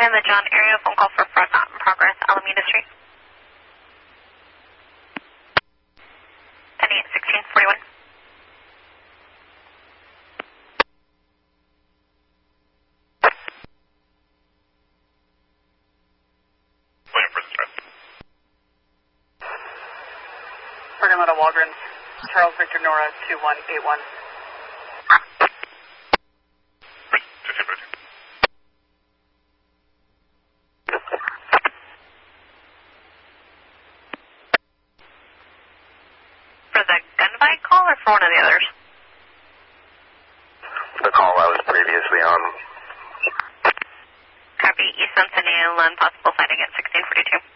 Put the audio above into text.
in the John area, phone call for fraud not in progress, Alameda Street. Penny at 1641. Fernando Walgreens, Charles Victor Nora 2181. For the gun fight call or for one of the others? The call I was previously on. Copy, East Centennial and possible sighting at 1642.